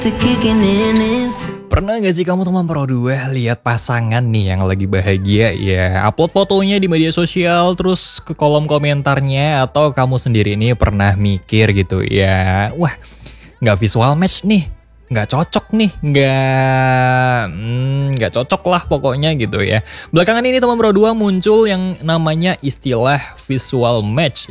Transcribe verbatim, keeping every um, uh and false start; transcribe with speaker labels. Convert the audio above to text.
Speaker 1: Pernah gak sih kamu teman Pro dua lihat pasangan nih yang lagi bahagia ya, upload fotonya di media sosial terus ke kolom komentarnya, atau kamu sendiri nih pernah mikir gitu ya, wah nggak visual match nih, nggak cocok nih, nggak hmm, nggak cocok lah pokoknya gitu ya. Belakangan ini teman Pro dua muncul yang namanya istilah visual match